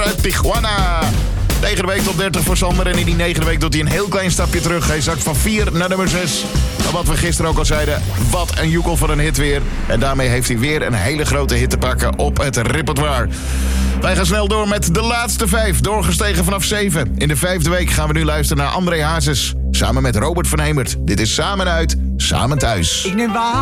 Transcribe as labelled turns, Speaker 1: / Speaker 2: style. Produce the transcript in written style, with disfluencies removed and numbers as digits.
Speaker 1: Sander uit Tijuana. 9e week tot 30 voor Sander. En in die 9e week doet hij een heel klein stapje terug. Hij zakt van 4 naar nummer 6. Maar wat we gisteren ook al zeiden, wat een joekel van een hit weer. En daarmee heeft hij weer een hele grote hit te pakken op het repertoire. Wij gaan snel door met de laatste 5. Doorgestegen vanaf 7. In de 5e week gaan we nu luisteren naar André Hazes. Samen met Robert van Hemert. Dit is Samen Uit, Samen Thuis.
Speaker 2: Ik neem waar.